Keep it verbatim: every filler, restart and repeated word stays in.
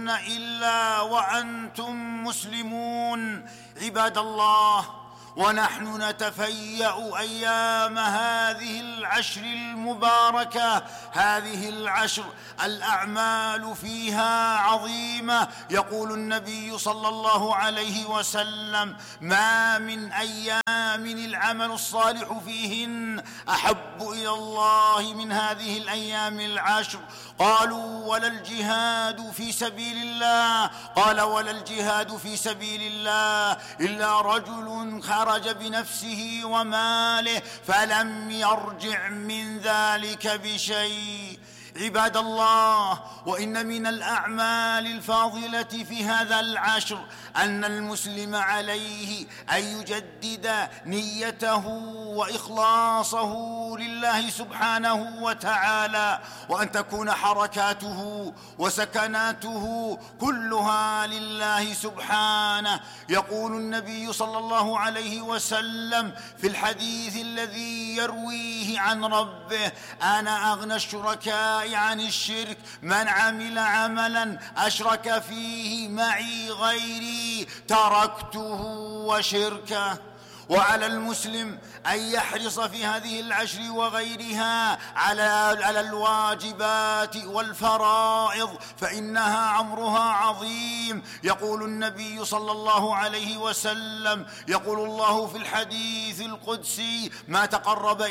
تموتن إلا وأنتم مسلمون. عباد الله، ونحن نتفيأ أيام هذه العشر المباركة، هذه العشر الأعمال فيها عظيمة. يقول النبي صلى الله عليه وسلم: ما من أيام العمل الصالح فيهن أحب إلى الله من هذه الأيام العشر. قالوا: ولا الجهاد في سبيل الله؟ قال: ولا الجهاد في سبيل الله إلا رجل خرج بنفسه وماله فلم يرجع من ذلك بشيء. عباد الله، وإن من الأعمال الفاضلة في هذا العشر أن المسلم عليه أن يجدد نيته وإخلاصه لله سبحانه وتعالى، وأن تكون حركاته وسكناته كلها لله سبحانه. يقول النبي صلى الله عليه وسلم في الحديث الذي يرويه عن ربه: أنا أغنى الشركاء عن الشرك من عمل عملا أشرك فيه معي غيري تركته وشركه. وعلى المسلم أن يحرص في هذه العشر وغيرها على على الواجبات والفرائض، فإنها أمرها عظيم. يقول النبي صلى الله عليه وسلم: يقول الله في الحديث القدسي: ما تقرب